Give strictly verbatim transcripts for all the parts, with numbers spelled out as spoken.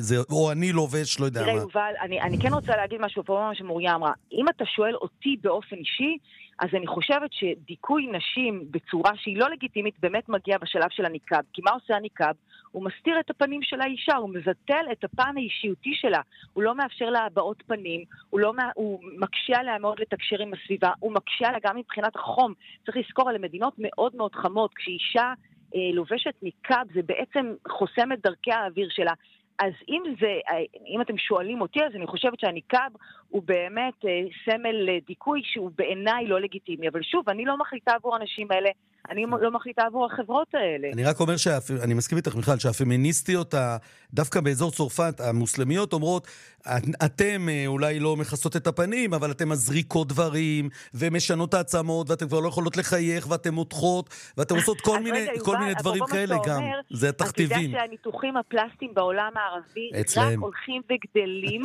זה, או אני לובש, לא יודע תראה, מה. יובל, אני, אני כן רוצה להגיד משהו פה, מה שמוריה אמרה. אם אתה שואל אותי באופן אישי, אז אני חושבת שדיכוי נשים בצורה שהיא לא לגיטימית באמת מגיע בשלב של הניקב. כי מה עושה הניקב? הוא מסתיר את הפנים של האישה, הוא מבטל את הפן האישיותי שלה, הוא לא מאפשר לה הבעות פנים, הוא, לא, הוא מקשה עליה מאוד לתקשר עם הסביבה, הוא מקשה עליה גם מבחינת החום. צריך לזכור על מדינות מאוד מאוד חמות, כשאישה אה, לובשת ניקב, זה בעצם חוסם את דרכי האוויר שלה. אז אם זה, אם אתם שואלים אותי, אז אני חושבת שהניקב הוא באמת אה, סמל דיכוי שהוא בעיניי לא לגיטימי. אבל שוב, אני לא מחליטה עבור האנשים האלה, אני לא מחליטה עבור החברות האלה. אני רק אומר שאני מסכים איתך, מיכל, שהפמיניסטיות, דווקא באזור צרפת, המוסלמיות אומרות, אתם אולי לא מכסות את הפנים, אבל אתם מזריקות דברים, ומשנות העצמות, ואתם כבר לא יכולות לחייך, ואתם מותחות, ואתם עושות כל מיני, כל מיני דברים כאלה גם. זה התכתיבים. אתה יודע שהניתוחים הפלסטיים בעולם הערבי רק הולכים וגדלים,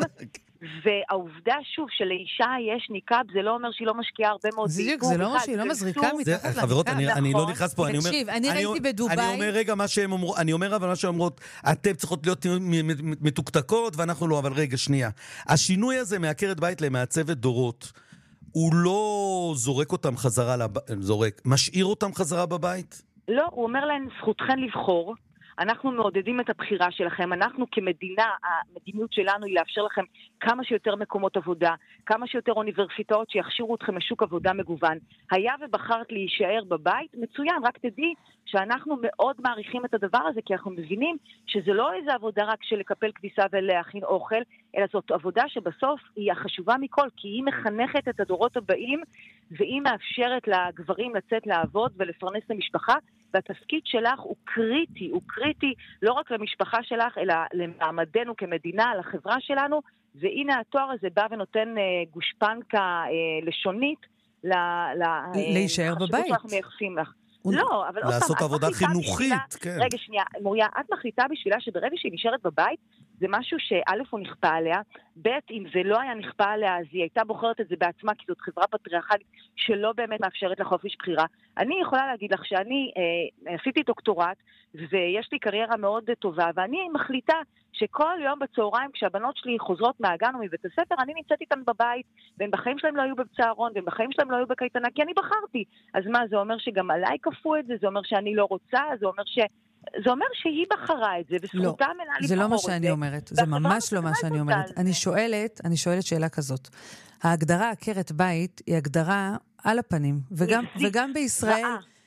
והעובדה שוב שלאישה יש ניקאב, זה לא אומר שהיא לא משקיעה הרבה מאוד זיוק, זה לא אומר שהיא לא מזריקה מתחת לניקאב. חברות, אני לא נכנס פה, תקשיב, אני ראיתי בדוביי. אני אומר רגע מה שהם אומרו, אני אומר אבל מה שהם אומרות, אתם צריכות להיות מתוקתקות ואנחנו לא, אבל רגע שנייה. השינוי הזה מעקרת בית למעצבת דורות, הוא לא זורק אותם חזרה, זורק, משאיר אותם חזרה בבית? לא, הוא אומר להם זכותכן לבחור, אנחנו מעודדים את הבחירה שלכם, אנחנו כמדינה, המדיניות שלנו היא לאפשר לכם כמה שיותר מקומות עבודה, כמה שיותר אוניברסיטאות שיכשירו אתכם לשוק עבודה מגוון. היה ובחרת להישאר בבית, מצוין, רק תדעי שאנחנו מאוד מעריכים את הדבר הזה, כי אנחנו מבינים שזה לא איזו עבודה רק של לקפל כביסה ולהכין אוכל, אלא זאת עבודה שבסוף היא החשובה מכל, כי היא מחנכת את הדורות הבאים, והיא מאפשרת לגברים לצאת לעבוד ולפרנס למשפחה, והתפקיד שלך הוא קריטי, הוא קריטי לא רק למשפחה שלך, אלא למעמדנו כמדינה, לחברה שלנו, והנה התואר הזה בא ונותן גושפנקה לשונית, להישאר בבית. שאנחנו מייחסים לך. לא, אבל לעשות עבודה חינוכית, כן. רגע, שנייה, מוריה, את מחליטה בשבילה שברגע שהיא נשארת בבית, זה משהו שא' הוא נכפה עליה, ב' אם זה לא היה נכפה עליה, אז היא הייתה בוחרת את זה בעצמה, כי זאת חברה פטריארכלית שלא באמת מאפשרת לחופש בחירה. אני יכולה להגיד לך שאני אה, עשיתי דוקטורט, ויש לי קריירה מאוד טובה, ואני מחליטה שכל יום בצהריים, כשהבנות שלי חוזרות מהגן או מבית הספר, אני נמצאת איתן בבית, והם בחיים שלהם לא היו בצהרון, והם בחיים שלהם לא היו בקייטנה, כי אני בחרתי. אז מה, זה אומר שגם עליי כפו את זה? זה אומר שאני לא רוצה? זה אומר ש... זה אומר שהיא בחרה את זה, וזכותה מנה לבחור את זה. זה לא מה שאני אומרת, זה ממש לא מה שאני אומרת. אני שואלת, אני שואלת שאלה כזאת. ההגדרה עקרת בית היא הגדרה על הפנים, וגם, וגם בישראל,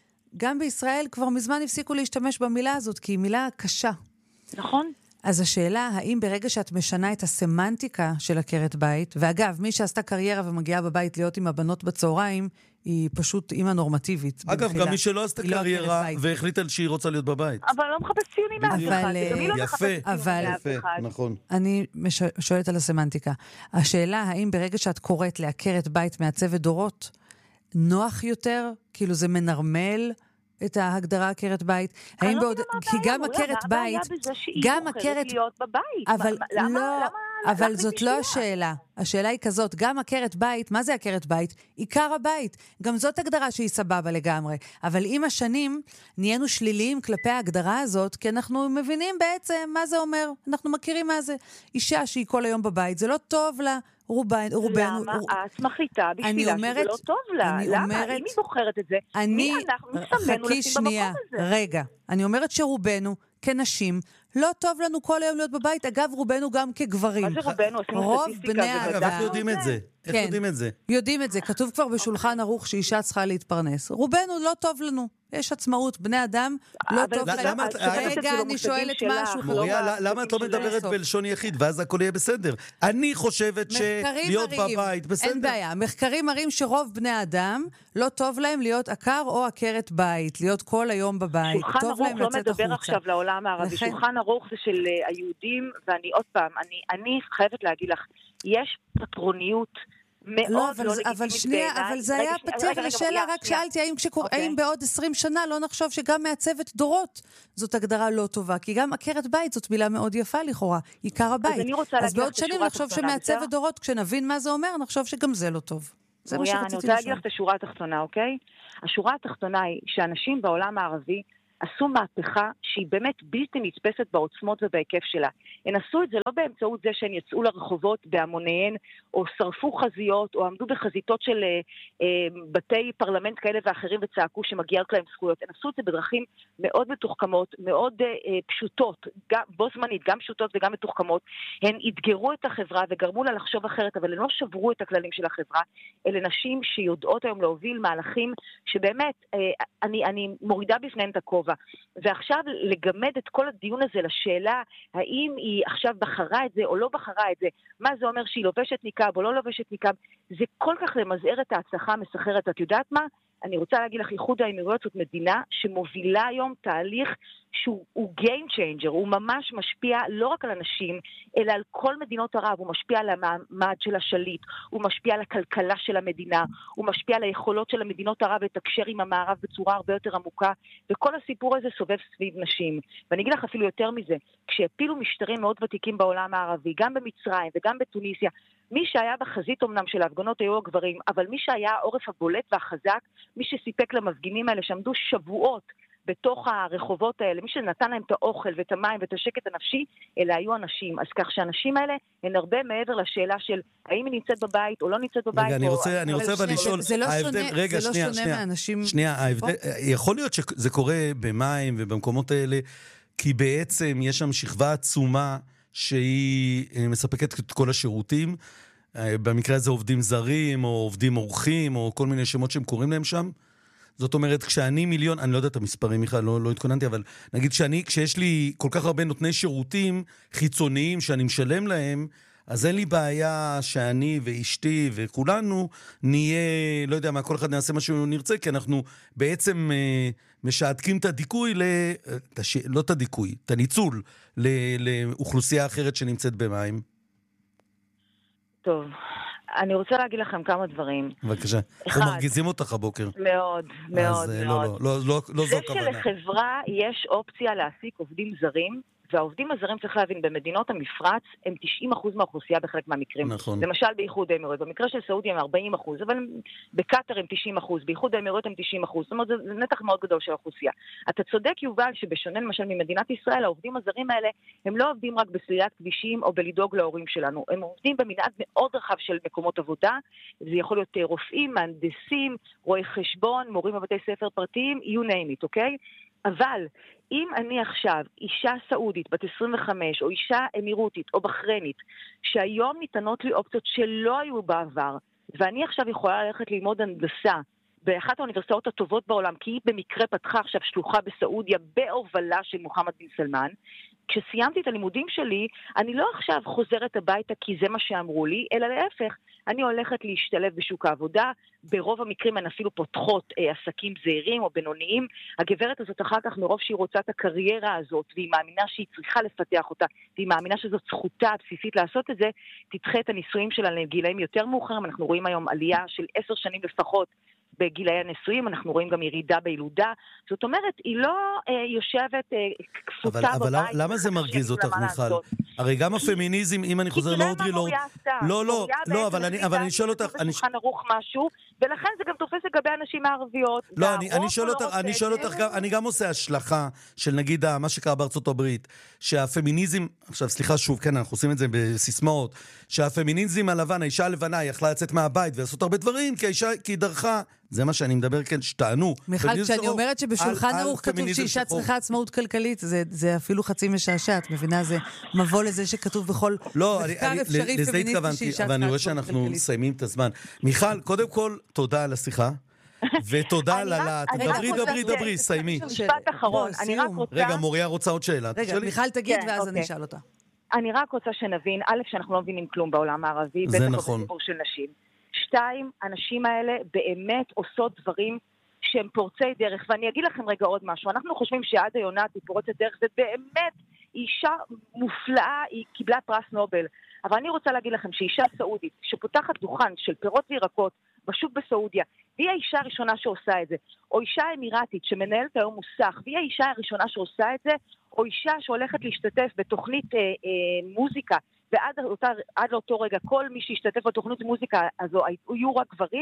גם בישראל כבר מזמן הפסיקו להשתמש במילה הזאת, כי היא מילה קשה. נכון. אז השאלה, האם ברגע שאת משנה את הסמנטיקה של עקרת בית, ואגב, מי שעשתה קריירה ומגיעה בבית להיות עם הבנות בצהריים, היא פשוט אימא נורמטיבית. אגב, גם מי שלא עשתה קריירה והחליטה שהיא רוצה להיות בבית. אבל לא מחפש ציונים מאף אחד. יפה, יפה, נכון. אני שואלת על הסמנטיקה. השאלה, האם ברגע שאת קוראת לעקרת בית מעצבת דורות, נוח יותר? כאילו זה מנרמל את ההגדרה עקרת בית? אני לא מבינה כי גם עקרת בית, גם עקרת, אבל לא, אבל זאת לא השאלה. השאלה היא כזאת, גם עקרת בית, מה זה עקרת בית? עיקר הבית. גם זאת הגדרה שהיא סבבה לגמרי. אבל עם השנים נהיינו שליליים כלפי ההגדרה הזאת, כי אנחנו מבינים בעצם מה זה אומר. אנחנו מכירים מה זה. אישה שהיא כל היום בבית, זה לא טוב לה. רובנו, רובנו. למה את מחליטה בשבילה שזה לא טוב לה? למה? אם היא בוחרת את זה, מי אנחנו נסמנו לשים במקום הזה? רגע, אני אומרת שרובנו, כנשים, לא טוב לנו כל היום להיות בבית, אגב רובנו גם כגברים. מה זה רובנו? עשינו סטטיסטיקה. אגב, איך יודעים את זה? איך יודעים את זה? יודעים את זה, כתוב כבר בשולחן ערוך שאישה צריכה להתפרנס. רובנו לא טוב לנו. יש עצמאות, בני אדם לא טוב להם. רגע, אני שואלת משהו. מוריה, למה את לא מדברת בלשון יחיד, ואז הכל יהיה בסדר? אני חושבת שלהיות בבית, בסדר. אין בעיה. מחקרים מראים שרוב בני אדם לא טוב להם להיות עקר או עקרת בית, להיות כל היום בבית. שולחן ערוך לא מדבר עכשיו לעולם הערבי. שולחן ערוך זה של היהודים, ואני עוד פעם, אני חייבת להגיד לך, יש פטרוניות לא, אבל, אבל שנייה, אבל זה היה פתיח לשאלה, רק שאלתי האם, כשקור... okay. האם בעוד עשרים שנה לא נחשוב שגם מעצבת דורות זאת הגדרה לא טובה, כי גם עקרת בית זאת מילה מאוד יפה לכאורה, עיקר הבית. אז, אז בעוד שנים נחשוב שמעצבת דורות, כשנבין מה זה אומר, נחשוב שגם זה לא טוב. זה מה שרציתי לשאול. אני רוצה להגיד לך את השורה התחתונה, אוקיי? השורה התחתונה היא שאנשים בעולם הערבי עשו מהפכה שהיא באמת בלתי נתפסת בעוצמות ובהיקף שלה. הן עשו את זה לא באמצעות זה שהן יצאו לרחובות בהמוניהן, או שרפו חזיות, או עמדו בחזיתות של אה, אה, בתי פרלמנט כאלה ואחרים וצעקו שמגיעות להם זכויות. הן עשו את זה בדרכים מאוד מתוחכמות, מאוד אה, פשוטות, גם, בו זמנית, גם פשוטות וגם מתוחכמות. הן התגרו את החברה וגרמו לה לחשוב אחרת, אבל הן לא שברו את הכללים של החברה. אלה נשים שיודעות היום להוביל מהלכים שבאמת, אה, אני, אני מורידה בפניהם את הכובע. ועכשיו לגמד את כל הדיון הזה לשאלה, האם היא עכשיו בחרה את זה או לא בחרה את זה, מה זה אומר שהיא לובשת ניקב או לא לובשת ניקב, זה כל כך למזער את ההצלחה המסחררת. את יודעת מה? אני רוצה להגיד לך, איחוד האמירויות זאת מדינה שמובילה היום תהליך שהוא game changer, הוא ממש משפיע לא רק על אנשים, אלא על כל מדינות ערב, הוא משפיע על המעמד של השליט, הוא משפיע על הכלכלה של המדינה, הוא משפיע על היכולות של המדינות ערב לתקשר עם המערב בצורה הרבה יותר עמוקה, וכל הסיפור הזה סובב סביב נשים. ואני אגיד לך אפילו יותר מזה, כשהפילו משטרים מאוד ותיקים בעולם הערבי, גם במצרים וגם בתוניסיה, מי שהיה בחזית אומנם של ההפגנות היו הגברים, אבל מי שהיה העורף הבולט והחזק, מי שסיפק למפגינים האלה שעמדו שבועות בתוך הרחובות האלה, מי שנתן להם את האוכל ואת המים ואת השקט הנפשי, אלה היו אנשים. אז כך שהאנשים האלה הן הרבה מעבר לשאלה של האם היא נמצאת בבית או לא נמצאת בבית. רגע, אני רוצה, אני רוצה אבל לשאול, זה לא שונה מהאנשים. שנייה, יכול להיות שזה קורה במים ובמקומות האלה, כי בעצם יש שם שכבה עצומה שהיא מספקת את כל השירותים, במקרה הזה עובדים זרים, או עובדים אורחים, או כל מיני שמות שהם קוראים להם שם. זאת אומרת, כשאני מיליון, אני לא יודע את המספרים, מיכל, לא, לא התכוננתי, אבל נגיד כשאני, כשיש לי כל כך הרבה נותני שירותים חיצוניים שאני משלם להם, אז אין לי בעיה שאני ואשתי וכולנו נהיה, לא יודע מה, כל אחד נעשה מה שהוא נרצה, כי אנחנו בעצם אה, משעתקים את הדיכוי, ל... תש... לא את הדיכוי, את הניצול ל... לאוכלוסייה אחרת שנמצאת במים. טוב, אני רוצה להגיד לכם כמה דברים. בבקשה, אנחנו מרגיזים אותך הבוקר. מאוד, מאוד, אז, מאוד. לא, לא, לא, לא זו הכוונה. זה שלחברה יש אופציה להעסיק עובדים זרים, והעובדים הזרים, צריך להבין, במדינות המפרץ הם תשעים אחוז מהאוכלוסייה בחלק מהמקרים. נכון. למשל באיחוד האמירויות, במקרה של סעודיה הם ארבעים אחוז, אבל בקטר הם תשעים אחוז, באיחוד האמירויות הם תשעים אחוז, זאת אומרת, זה נתח מאוד גדול של האוכלוסייה. אתה צודק, יובל, שבשונה למשל ממדינת ישראל, העובדים הזרים האלה, הם לא עובדים רק בסלילת כבישים או בלדאוג להורים שלנו, הם עובדים במנעד מאוד רחב של מקומות עבודה, זה יכול להיות רופאים, מהנדסים, רואי חשבון, מורים בבתי ספר פרטיים, you name it, אוקיי? אבל אם אני עכשיו אישה סעודית בת עשרים וחמש או אישה אמירותית או בחרנית שהיום ניתנות לי אופציות שלא היו בעבר ואני עכשיו יכולה ללכת ללמוד הנדסה באחת האוניברסיטאות הטובות בעולם, כי היא במקרה פתחה עכשיו שלוחה בסעודיה בהובלה של מוחמד בן סלמן, כשסיימתי את הלימודים שלי, אני לא עכשיו חוזרת הביתה כי זה מה שאמרו לי, אלא להפך, אני הולכת להשתלב בשוק העבודה, ברוב המקרים הן אפילו פותחות אה, עסקים זעירים או בינוניים, הגברת הזאת אחר כך מרוב שהיא רוצה את הקריירה הזאת, והיא מאמינה שהיא צריכה לפתח אותה, והיא מאמינה שזאת זכותה הבסיסית לעשות את זה, תדחה את הנישואים שלה לגילאים יותר מאוחרים, אנחנו רואים היום עלייה של עשר שנים לפחות, בגילאי הנישואים, אנחנו רואים גם ירידה בילודה, זאת אומרת, היא לא אה, יושבת אה, כפותה אבל, בבית. אבל למה זה מרגיז אותך, מיכל? הרי גם הפמיניזם, אם אני חוזר לאודרי לורד... לא, לא, לא, אבל אני, אבל אני שואל אותך... אני שואל ערוך משהו, ולכן זה גם תופס לגבי הנשים הערביות. לא, אני, אני שואל אותך, אני שואל אותך, אני גם עושה השלכה של נגיד מה שקרה בארצות הברית, שהפמיניזם, עכשיו סליחה שוב, כן, אנחנו עושים את זה בסיסמאות, שהפמיניזם הלבן, האישה הלבנה, יכלה לצאת מהבית ולעשות הרבה דברים, כי האישה, כי היא דרכה, זה מה שאני מדבר, כן, שטענו. מיכל, כשאני אומרת שבשולחן ערוך כתוב שאישה צריכה עצמאות כלכלית, זה, זה אפילו חצי משעשע, את מבינה, זה מבוא לזה שכתוב בכל מחקר אפשרי פמיניסטי שאישה אבל אני רואה שאנחנו מסיימים את הזמן. מיכל, קודם כל, תודה על השיחה, ותודה על ה... דברי, דברי, דברי, סיימי. משפט אחרון, אני רק רוצה... רגע, מוריה רוצה עוד שאלה. רגע, מיכל תגיד ואז אני אשאל אותה. אני רק רוצה שנבין, א', שאנחנו לא מבינים כלום בעולם הערבי, זה נכון. בסיפור של נשים. שתיים, הנשים האלה באמת עושות דברים שהם פורצי דרך, ואני אגיד לכם רגע עוד משהו, אנחנו חושבים שעדה יונת היא פורצת דרך, זה באמת אישה מופלאה, היא קיבלה פרס נובל, אבל אני רוצה להגיד לכם שאישה סעודית שפותחת דוכן של פירות וירקות בשוק בסעודיה, והיא האישה הראשונה שעושה את זה, או אישה אמירתית שמנהלת היום מוסך, והיא האישה הראשונה שעושה את זה, או אישה שהולכת להשתתף בתוכנית אה, אה, מוזיקה, ועד אותה, עד לאותו רגע כל מי שהשתתף בתוכנית מוזיקה הזו היו רק גברים,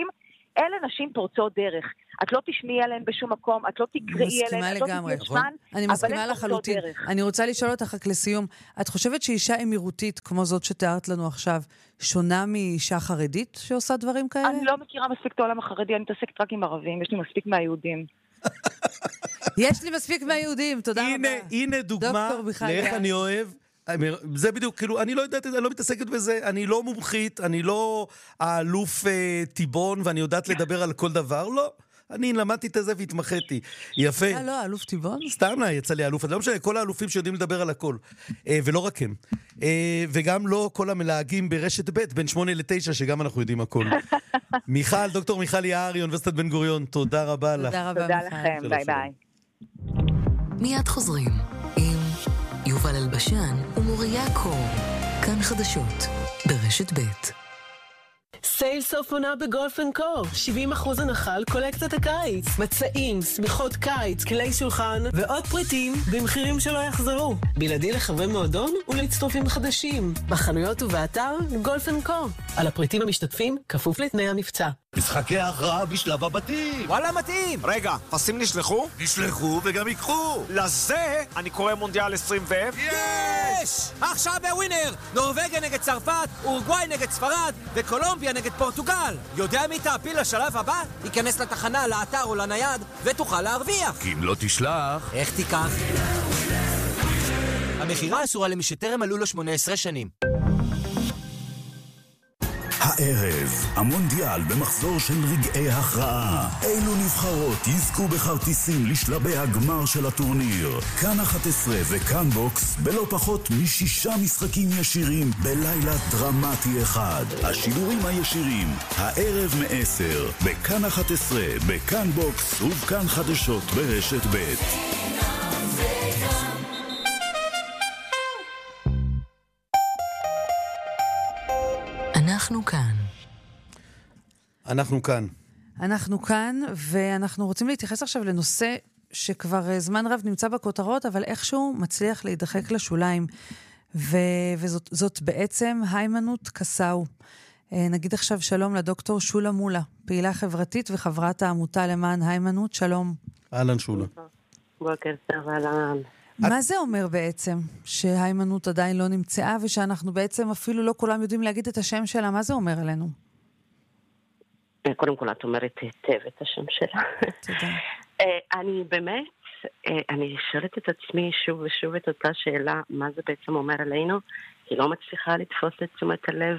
אלה נשים פורצות דרך. את לא תשמיעי עליהן בשום מקום, את לא תקראי עליהן, את לא תקראי שמן, אני מסכימה לחלוטין. אני רוצה לשאול אותך רק לסיום, את חושבת שאישה אמירותית, כמו זאת שתיארת לנו עכשיו, שונה מאישה חרדית שעושה דברים כאלה? אני לא מכירה מספיק את העולם החרדי, אני מתעסקת רק עם ערבים, יש לי מספיק מהיהודים. יש לי מספיק מהיהודים, תודה רבה. הנה דוגמה לאיך אני אוהב. זה בדיוק, כאילו, אני לא יודעת, אני לא מתעסקת בזה, אני לא מומחית, אני לא האלוף טיבון, ואני יודעת לדבר על כל דבר, לא. אני למדתי את זה והתמחיתי. יפה. אה, לא, אלוף טיבון? סתם לה, יצא לי אלוף. לא משנה, כל האלופים שיודעים לדבר על הכל. ולא רק הם. וגם לא כל המלהגים ברשת ב' בין שמונה לתשע, שגם אנחנו יודעים הכל. מיכל, דוקטור מיכל יערי, אוניברסיטת בן גוריון, תודה רבה לך. תודה רבה, תודה לכם, ביי ביי. מיד חוזרים עם יובל אלבשן ומוריה קור. כאן חדשות ברשת ב'. סייל סוף עונה בגולף אנד קו. שבעים אחוז הנחה על קולקציית הקיץ. מצעים, סמיכות קיץ, כלי שולחן ועוד פריטים במחירים שלא יחזרו. בלעדי לחברי מועדון ולהצטרפים חדשים. בחנויות ובאתר גולף אנד קו. על הפריטים המשתתפים כפוף לתנאי המבצע. משחקי ההכרעה בשלב הבתים. וואלה מתאים. רגע, פסים נשלחו? נשלחו וגם ייקחו. לזה אני קורא מונדיאל עשרים ו... יש! עכשיו בווינר! נורווגיה נגד צרפת, אורוגוואי נגד ספרד וקולומביה נגד פורטוגל. יודע מי תעפיל לשלב הבא? ייכנס לתחנה, לאתר או לנייד ותוכל להרוויח. כי אם לא תשלח... איך תיקח? המחירה אסורה למי שטרם מלאו לו שמונה עשרה שנים. הערב, המונדיאל במחזור של רגעי הכרעה. אילו נבחרות יזכו בכרטיסים לשלבי הגמר של הטורניר. כאן אחת עשרה וכאן בוקס בלא פחות משישה משחקים ישירים בלילה דרמטי אחד. השידורים הישירים, הערב מעשר, בכאן אחת עשרה, בכאן בוקס ובכאן חדשות ברשת ב'. אנחנו כאן. אנחנו כאן. אנחנו כאן, ואנחנו רוצים להתייחס עכשיו לנושא שכבר זמן רב נמצא בכותרות, אבל איכשהו מצליח להידחק לשוליים. ו- וזאת זאת בעצם היימנוט קסאו. נגיד עכשיו שלום לדוקטור שולה מולה, פעילה חברתית וחברת העמותה למען היימנוט. שלום. אהלן שולה. בוקר טוב, אהלן. מה זה אומר בעצם שהיימנוט עדיין לא נמצאה, ושאנחנו בעצם אפילו לא כולם יודעים להגיד את השם שלה? מה זה אומר עלינו? קודם כל, את אומרת היטב את השם שלה. תודה. אני באמת, אני שואלת את עצמי שוב ושוב את אותה שאלה, מה זה בעצם אומר עלינו? היא לא מצליחה לתפוס את תשומת הלב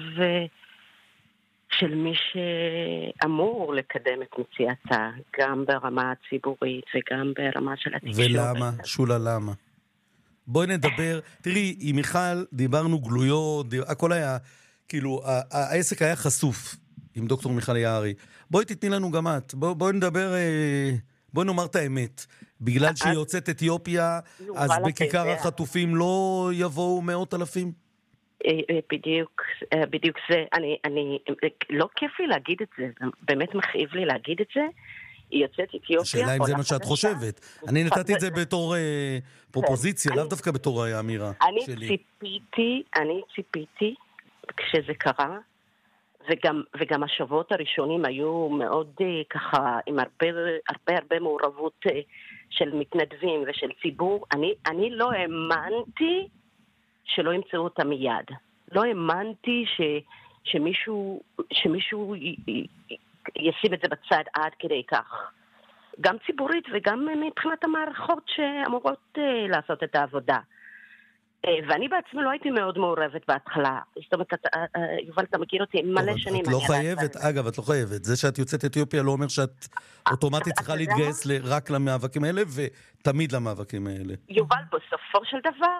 של מי שאמור לקדם את מציאתה, גם ברמה הציבורית וגם ברמה של התקשורת. ולמה? שולה, למה? בואי נדבר, תראי, עם מיכל דיברנו גלויות, דיבר, הכל היה, כאילו, העסק היה חשוף עם דוקטור מיכל יערי. בואי תתני לנו גם את, בוא, בואי נדבר, בואי נאמר את האמת. בגלל שהיא יוצאת אתיופיה, אז בכיכר החטופים לא יבואו מאות אלפים? בדיוק, בדיוק זה, אני, אני, לא כיף לי להגיד את זה, באמת מכאיב לי להגיד את זה. היא יוצאת אתיופיה. השאלה אם זה מה שאת חושבת. אני נתתי את זה בתור פרופוזיציה, לאו דווקא בתור האמירה שלי. אני ציפיתי, אני ציפיתי כשזה קרה, וגם, וגם השבועות הראשונים היו מאוד ככה, עם הרבה, הרבה, הרבה מעורבות של מתנדבים ושל ציבור. אני, אני לא האמנתי שלא ימצאו אותה מיד. לא האמנתי ש, שמישהו, שמישהו י, י, ישים את זה בצד עד כדי כך. גם ציבורית וגם מבחינת המערכות שאמורות לעשות את העבודה. ואני בעצמי לא הייתי מאוד מעורבת בהתחלה. זאת אומרת, יובל, אתה מכיר אותי מלא שנים. את לא חייבת, אגב, את לא חייבת. זה שאת יוצאת אתיופיה לא אומר שאת אוטומטית צריכה להתגייס רק למאבקים האלה, ותמיד למאבקים האלה. יובל, בסופו של דבר,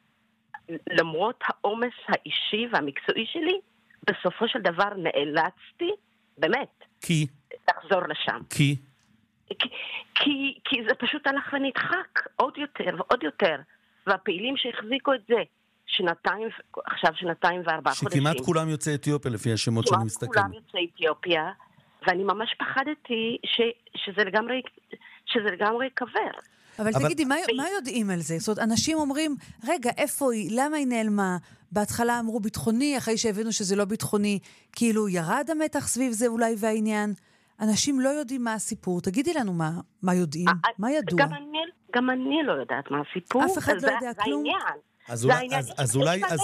למרות העומס האישי והמקצועי שלי, בסופו של דבר נאלצתי, באמת, כי? לחזור לשם. כי? כי, כי, כי זה פשוט הלך ונדחק עוד יותר ועוד יותר. והפעילים שהחזיקו את זה, שנתיים, עכשיו שנתיים וארבעה חודשים. שכמעט כולם יוצאי אתיופיה לפי השמות שאני מסתכל. כמעט כולם יוצאי אתיופיה, ואני ממש פחדתי ש, שזה לגמרי, שזה לגמרי קבר. אבל, אבל תגידי, מה, מה יודעים על זה? זאת אומרת, אנשים אומרים, רגע, איפה היא? למה היא נעלמה? בהתחלה אמרו ביטחוני, אחרי שהבינו שזה לא ביטחוני, כאילו ירד המתח סביב זה אולי והעניין. אנשים לא יודעים מה הסיפור. תגידי לנו מה, מה יודעים, מה ידוע. גם אני, גם אני לא יודעת מה הסיפור. אף אחד לא יודע כלום. אז אולי, אז, אז אולי, אז...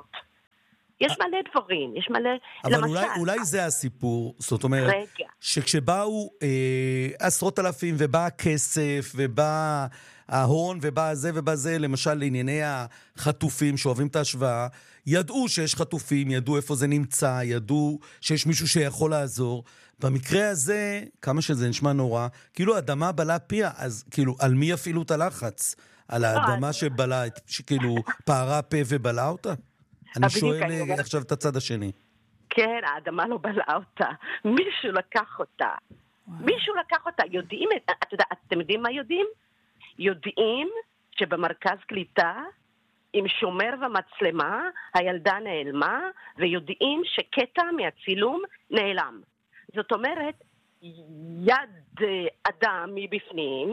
יש מלא דברים, יש מלא... אבל למשל, אולי, אולי זה הסיפור, זאת אומרת, רגע. שכשבאו אה, עשרות אלפים ובא הכסף ובא ההון ובא זה ובא זה, למשל לענייני החטופים שאוהבים את ההשוואה, ידעו שיש חטופים, ידעו איפה זה נמצא, ידעו שיש מישהו שיכול לעזור. במקרה הזה, כמה שזה נשמע נורא, כאילו האדמה בלה פיה, אז כאילו על מי יפעילו את הלחץ? על האדמה שבלה, שכאילו פערה פה ובלה אותה? אני שואל עכשיו את הצד השני. כן, האדמה לא בלעה אותה. מישהו לקח אותה. מישהו לקח אותה. יודעים, אתם יודעים מה יודעים? יודעים שבמרכז קליטה, עם שומר ומצלמה, הילדה נעלמה, ויודעים שקטע מהצילום נעלם. זאת אומרת, יד אדם מבפנים,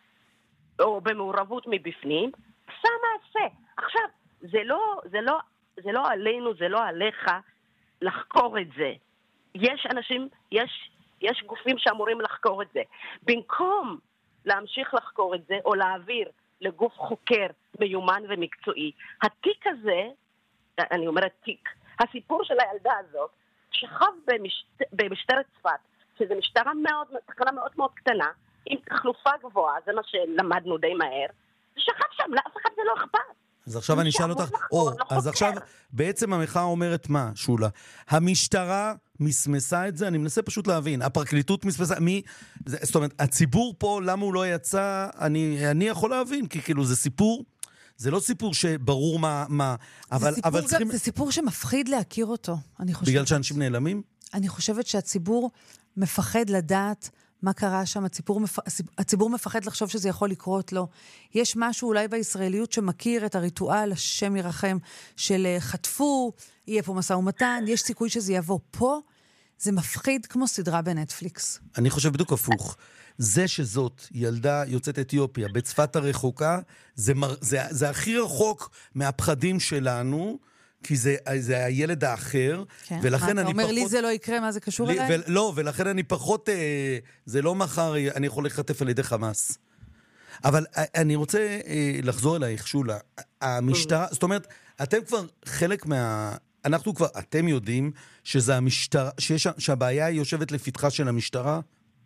או במעורבות מבפנים, עשה מעשה. עכשיו, זה לא, זה לא, זה לא עלינו, זה לא עליך לחקור את זה. יש אנשים, יש, יש גופים שאמורים לחקור את זה. במקום להמשיך לחקור את זה, או להעביר לגוף חוקר מיומן ומקצועי, התיק הזה, אני אומרת תיק, הסיפור של הילדה הזאת, שכב במשט, במשטרת צפת, שזה משטרה מאוד, תחנה מאוד מאוד קטנה, עם תחלופה גבוהה, זה מה שלמדנו די מהר, שכב שם, לאף אחד זה לא אכפת. אז עכשיו אני אשאל אותך, או, אז עכשיו בעצם המחאה אומרת מה, שולה? המשטרה מסמסה את זה? אני מנסה פשוט להבין. הפרקליטות מסמסה, מי, זאת אומרת, הציבור פה, למה הוא לא יצא, אני, אני יכול להבין, כי כאילו זה סיפור, זה לא סיפור שברור מה, מה, אבל, זה סיפור, אבל צריכים... זה סיפור שמפחיד להכיר אותו, אני חושבת. בגלל שאנשים נעלמים? אני חושבת שהציבור מפחד לדעת מה קרה שם, הציבור, מפ... הציבור מפחד לחשוב שזה יכול לקרות לו. יש משהו אולי בישראליות שמכיר את הריטואל, השם ירחם, של חטפו, יהיה פה מסע ומתן, יש סיכוי שזה יבוא פה, זה מפחיד כמו סדרה בנטפליקס. אני חושב בדיוק הפוך. זה שזאת ילדה יוצאת אתיופיה, בצפת הרחוקה, זה, מר... זה, זה הכי רחוק מהפחדים שלנו, כי זה, זה הילד האחר, כן. ולכן אני פחות... אתה אומר לי זה לא יקרה, מה זה קשור לי, אליי? ו... לא, ולכן אני פחות... אה, זה לא מחר, אני יכול לחטף על ידי חמאס. אבל אני רוצה אה, לחזור אלייך, שולה. המשטרה, זאת אומרת, אתם כבר חלק מה... אנחנו כבר, אתם יודעים שזה המשטרה, שיש, שהבעיה היא יושבת לפתחה של המשטרה?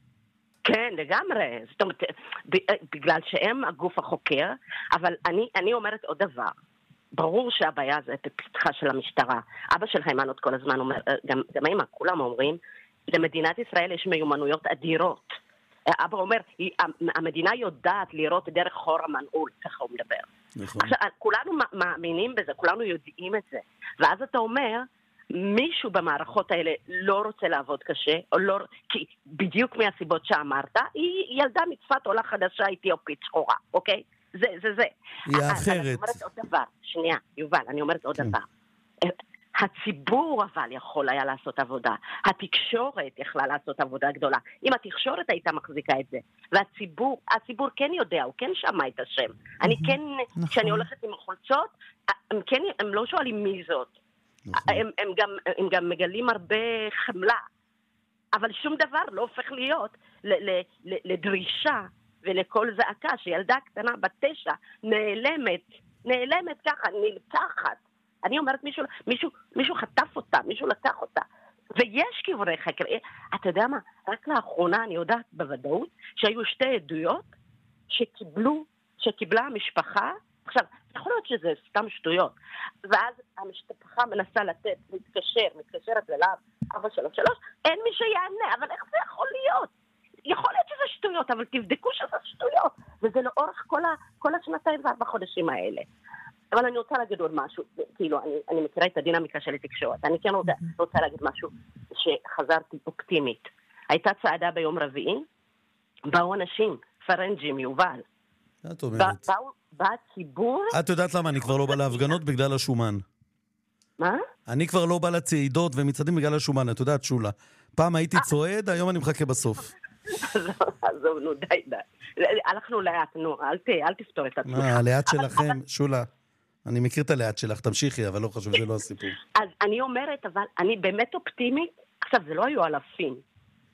כן, לגמרי. זאת אומרת, בגלל שהם הגוף החוקר, אבל אני, אני אומרת עוד דבר. ברור שהבעיה זה בפתחה של המשטרה. אבא של היימנות כל הזמן אומר, גם, גם אמא, כולם אומרים, למדינת ישראל יש מיומנויות אדירות. אבא אומר, המדינה יודעת לראות דרך חור המנעול, ככה הוא מדבר. נכון. עכשיו, כולנו מאמינים בזה, כולנו יודעים את זה. ואז אתה אומר, מישהו במערכות האלה לא רוצה לעבוד קשה, או לא, כי בדיוק מהסיבות שאמרת, היא ילדה מצפת עולה חדשה אתיופית שחורה, אוקיי? זה, זה, זה. היא האחרת. אני אומרת עוד דבר, שנייה, יובל, אני אומרת עוד דבר. הציבור אבל יכול היה לעשות עבודה. התקשורת יכלה לעשות עבודה גדולה. אם התקשורת הייתה מחזיקה את זה, והציבור, הציבור כן יודע, הוא כן שמע את השם. אני כן, כשאני הולכת עם החולצות, הם כן, הם לא שואלים מי זאת. הם, הם גם, הם גם מגלים הרבה חמלה. אבל שום דבר לא הופך להיות ל, ל, ל, לדרישה ולכל זעקה שילדה קטנה בתשע נעלמת, נעלמת ככה, נלקחת. אני אומרת, מישהו, מישהו, מישהו חטף אותה, מישהו לקח אותה. ויש כיווני חקר. אתה יודע מה? רק לאחרונה אני יודעת בוודאות שהיו שתי עדויות שקיבלו, שקיבלה המשפחה. עכשיו, יכול להיות שזה סתם שטויות. ואז המשפחה מנסה לתת, מתקשר, מתקשרת אליו, ארבע שלוש שלוש, אין מי שיענה, אבל איך זה יכול להיות? יכול להיות שזה שטויות, אבל תבדקו שזה שטויות. וזה לאורך כל, ה, כל השנתיים וארבע חודשים האלה. אבל אני רוצה להגיד עוד משהו, כאילו, אני, אני מכירה את הדינמיקה של התקשורת. אני כן רוצה, רוצה להגיד משהו שחזרתי אופטימית. הייתה צעדה ביום רביעי, באו אנשים, פרנג'ים, יובל. את אומרת. באו, בא ציבור... את יודעת למה אני כבר לא בא להפגנות בגלל השומן. מה? אני כבר לא בא לצעידות ומצעדים בגלל השומן, את יודעת, שולה. פעם הייתי צועד, היום אני מחכה בסוף. עזוב, נו, די, די. הלכנו לאט, נו, אל תפתור את עצמך. הלאט שלכם, שולה. אני מכיר את הלאט שלך, תמשיכי, אבל לא חשוב, זה לא הסיפור. אז אני אומרת, אבל אני באמת אופטימית, עכשיו, זה לא היו אלפים.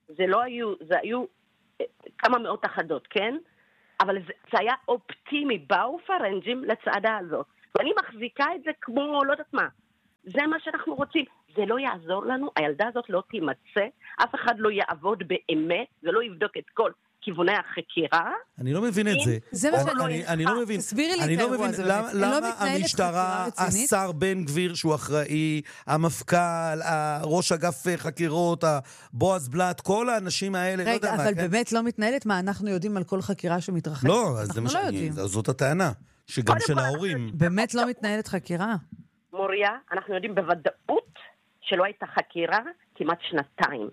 זה לא היו, זה היו כמה מאות אחדות, כן? אבל זה, זה היה אופטימי, באו פרנג'ים לצעדה הזאת. ואני מחזיקה את זה כמו, לא יודעת מה. זה מה שאנחנו רוצים. זה לא יעזור לנו, הילדה הזאת לא תימצא, אף אחד לא יעבוד באמת, ולא יבדוק את כל כיווני החקירה. אני לא מבין את זה. זה מה שאני... אני לא מבין. תסבירי לי את האירוע הזה. למה המשטרה, השר בן גביר שהוא אחראי, המפכ"ל, ראש אגף חקירות, בועז בלט, כל האנשים האלה, לא יודע מה. רגע, אבל באמת לא מתנהלת מה אנחנו יודעים על כל חקירה שמתרחשת. לא, אנחנו זאת הטענה, שגם של ההורים. באמת לא מתנהלת חקירה. מוריה, אנחנו יודעים בוודאות שלא הייתה חקירה כמעט שנתיים.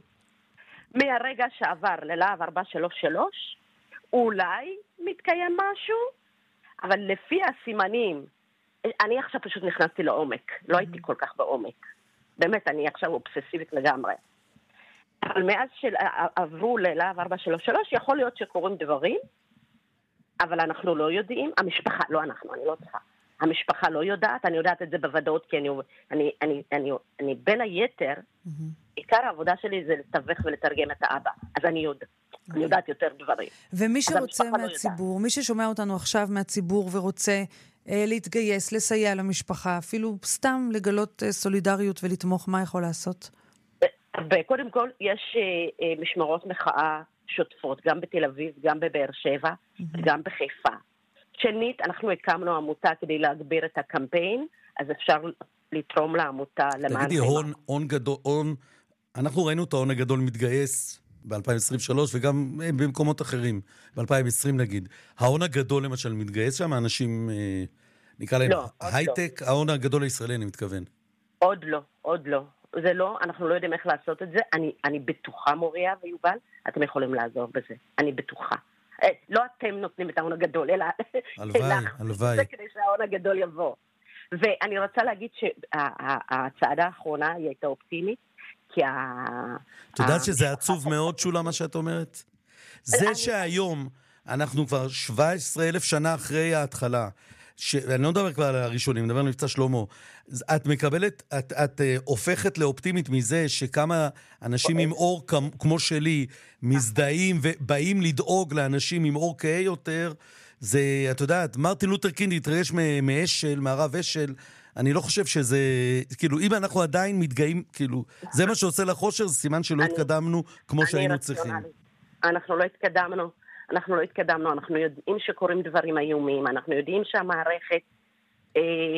מהרגע שעבר ללהב ארבע שלוש שלוש, אולי מתקיים משהו, אבל לפי הסימנים, אני עכשיו פשוט נכנסתי לעומק, לא הייתי כל כך בעומק. באמת, אני עכשיו אובססיבית לגמרי. אבל מאז שעברו ללהב ארבע שלוש שלוש, יכול להיות שקורים דברים, אבל אנחנו לא יודעים, המשפחה, לא אנחנו, אני לא צריכה. המשפחה לא יודעת, אני יודעת את זה בוודאות, כי אני, אני, אני, אני, אני בין היתר, עיקר העבודה שלי זה לתווך ולתרגם את האבא. אז אני יודעת, אני יודעת יותר דברים. ומי שרוצה מהציבור, מי ששומע אותנו עכשיו מהציבור ורוצה אה, להתגייס, לסייע למשפחה, אפילו סתם לגלות אה, סולידריות ולתמוך, מה יכול לעשות? קודם כל, יש אה, אה, משמרות מחאה שוטפות, גם בתל אביב, גם בבאר שבע, גם בחיפה. שנית, אנחנו הקמנו עמותה כדי להגביר את הקמפיין, אז אפשר לתרום לעמותה למען... תגידי, הון, הון גדול, הון, אנחנו ראינו את ההון הגדול מתגייס ב-אלפיים עשרים ושלוש, וגם במקומות אחרים, ב-אלפיים עשרים נגיד. ההון הגדול למשל מתגייס שם, האנשים, נקרא להם, לא, הייטק, לא. ההון הגדול הישראלי, אני מתכוון. עוד לא, עוד לא. זה לא, אנחנו לא יודעים איך לעשות את זה. אני, אני בטוחה, מוריה ויובל, אתם יכולים לעזור בזה. אני בטוחה. לא אתם נותנים את ההון הגדול, אלא... הלוואי, הלוואי. זה כדי שההון הגדול יבוא. ואני רוצה להגיד שהצעדה האחרונה היא הייתה אופטימית, כי ה... את יודעת שזה עצוב מאוד, שולה, מה שאת אומרת? זה שהיום אנחנו כבר שבע עשרה אלף שנה אחרי ההתחלה, אני לא מדבר כבר על הראשונים, אני מדבר על מבצע שלמה, את מקבלת, את, את הופכת לאופטימית מזה שכמה אנשים עם אור כמו שלי מזדהים ובאים לדאוג לאנשים עם אור כהה יותר, זה, את יודעת, מרטין לותר קינג התרגש מאשל, מערב אשל, אני לא חושב שזה, כאילו, אם אנחנו עדיין מתגאים, כאילו, זה מה שעושה לחושר, זה סימן שלא התקדמנו כמו שהיינו צריכים. אנחנו לא התקדמנו. אנחנו לא התקדמנו, אנחנו יודעים שקורים דברים איומים, אנחנו יודעים שהמערכת, אה,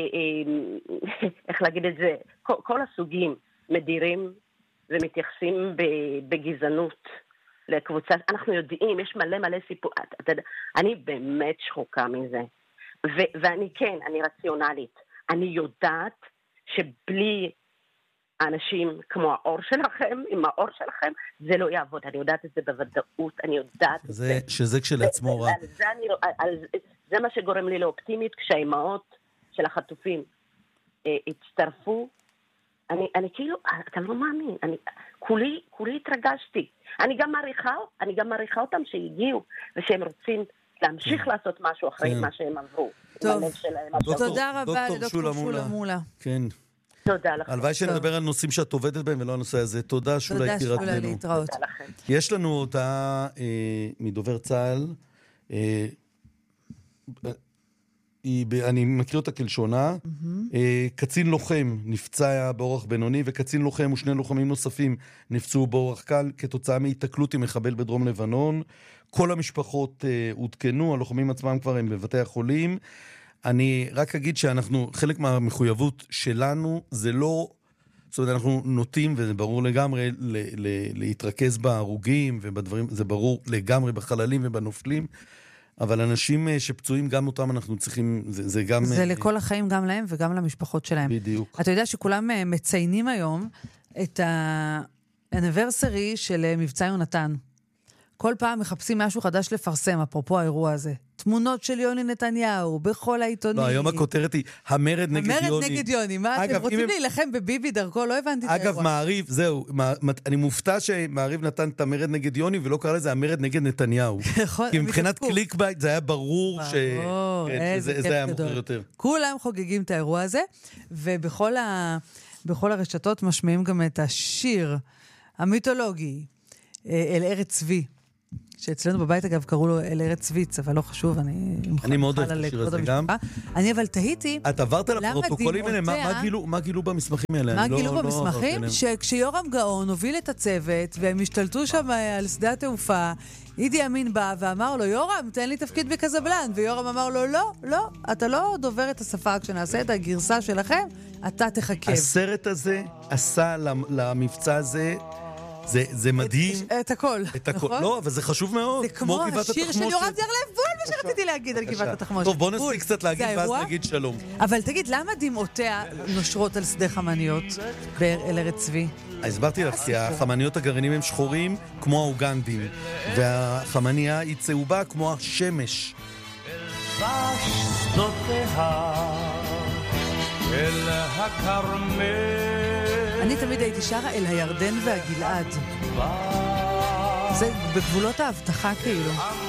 אה, איך להגיד את זה, כל, כל הסוגים מדירים ומתייחסים בגזענות לקבוצה, אנחנו יודעים, יש מלא מלא סיפור, אתה יודע, אני באמת שחוקה מזה, ו, ואני כן, אני רציונלית, אני יודעת שבלי האנשים כמו האור שלכם, עם האור שלכם, זה לא יעבוד. אני יודעת את זה בוודאות, אני יודעת את זה. שזה כשלעצמו רע. זה, אני, זה מה שגורם לי לאופטימית, כשהאימהות של החטופים אה, הצטרפו, אני, אני כאילו, אתה לא מאמין, אני, כולי, כולי התרגשתי. אני גם מעריכה, אני גם מעריכה אותם שהגיעו, ושהם רוצים להמשיך לעשות משהו אחרי מה שהם עברו. טוב, תודה רבה לדוקטור שולה מולה. כן. תודה לכם. הלוואי שנדבר על נושאים שאת עובדת בהם ולא הנושא הזה. תודה, שולה יקירתנו. תודה, שולה, להתראות. יש לנו אותה אה, מדובר צה"ל, אה, היא, אני מכיר אותה כלשונה, mm-hmm. אה, קצין לוחם נפצע באורח בינוני, וקצין לוחם ושני לוחמים נוספים נפצעו באורח קל, כתוצאה מהתקלות עם מחבל בדרום לבנון. כל המשפחות אה, עודכנו, הלוחמים עצמם כבר הם בבתי החולים. אני רק אגיד שאנחנו, חלק מהמחויבות שלנו זה לא, זאת אומרת, אנחנו נוטים, וזה ברור לגמרי, ל, ל, להתרכז בהרוגים ובדברים, זה ברור לגמרי בחללים ובנופלים, אבל אנשים שפצועים גם אותם אנחנו צריכים, זה, זה גם... זה לכל החיים גם להם וגם למשפחות שלהם. בדיוק. אתה יודע שכולם מציינים היום את האניברסרי של מבצע יונתן. כל פעם מחפשים משהו חדש לפרסם, אפרופו האירוע הזה. תמונות של יוני נתניהו, בכל העיתונים. לא, היום הכותרת היא המרד נגד יוני. המרד נגד יוני, מה אתם רוצים להילחם בביבי דרכו? לא הבנתי את האירוע. אגב, מעריב, זהו, אני מופתע שמעריב נתן את המרד נגד יוני, ולא קרא לזה המרד נגד נתניהו. כי מבחינת קליק בייט זה היה ברור שזה היה מוכר יותר. כולם חוגגים את האירוע הזה, ובכל הרשתות משמיעים גם את השיר המיתולוגי, אל ארץ צבי. שאצלנו בבית, אגב, קראו לו אל ארץ צוויץ, אבל לא חשוב, אני... אני מאוד אוהב את השיר הזה גם. אני אבל תהיתי... את עברת לפרוטוקולים האלה, מה גילו במסמכים האלה? מה גילו במסמכים? שכשיורם גאון הוביל את הצוות, והם השתלטו שם על שדה התעופה, אידי אמין בא ואמר לו, יורם, תן לי תפקיד בקזבלן. ויורם אמר לו, לא, לא, אתה לא דובר את השפה, כשנעשה את הגרסה שלכם, אתה תחכה. הסרט הזה עשה למבצע הזה... זה, זה מדהים. את, את הכל, את הכל. נכון? לא, אבל זה חשוב מאוד. זה כמו, כמו השיר של יורם זרלב, בול מה שרציתי להגיד על גבעת התחמושת. טוב, בוא נספיק קצת להגיד ואז נגיד שלום. אבל תגיד, למה דמעותיה נושרות על שדה חמניות באל ארץ צבי? הסברתי לך, כי החמניות הגרעינים הם שחורים כמו האוגנדים, והחמניה היא צהובה כמו השמש. אל הכרמל אני תמיד הייתי שרה אל הירדן והגלעד. זה בגבולות ההבטחה כאילו.